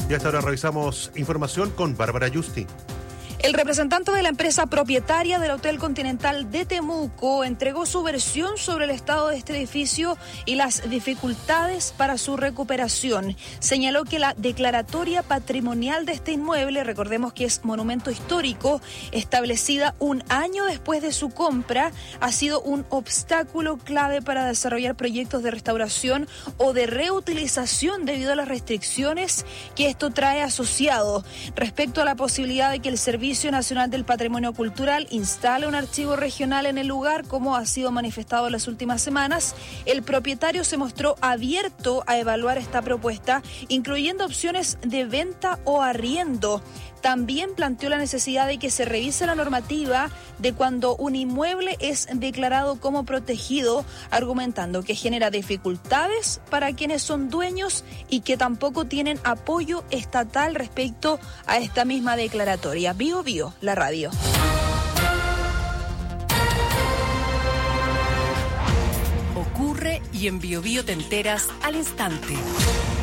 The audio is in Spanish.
Y hasta ahora revisamos información con Bárbara Justi. El representante de la empresa propietaria del Hotel Continental de Temuco entregó su versión sobre el estado de este edificio y las dificultades para su recuperación. Señaló que la declaratoria patrimonial de este inmueble, recordemos que es monumento histórico, establecida un año después de su compra, ha sido un obstáculo clave para desarrollar proyectos de restauración o de reutilización debido a las restricciones que esto trae asociado. Respecto a la posibilidad de que el Servicio Nacional del Patrimonio Cultural instale un archivo regional en el lugar, como ha sido manifestado en las últimas semanas, el propietario se mostró abierto a evaluar esta propuesta, incluyendo opciones de venta o arriendo. También planteó la necesidad de que se revise la normativa de cuando un inmueble es declarado como protegido, argumentando que genera dificultades para quienes son dueños y que tampoco tienen apoyo estatal respecto a esta misma declaratoria. Bio Bio, la radio. Ocurre y en Bio Bio te enteras al instante.